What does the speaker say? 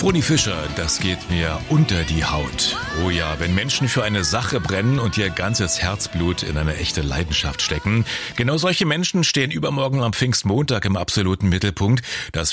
Froni Fischer, das geht mir unter die Haut. Oh ja, wenn Menschen für eine Sache brennen und ihr ganzes Herzblut in eine echte Leidenschaft stecken. Genau solche Menschen stehen übermorgen am Pfingstmontag im absoluten Mittelpunkt. Das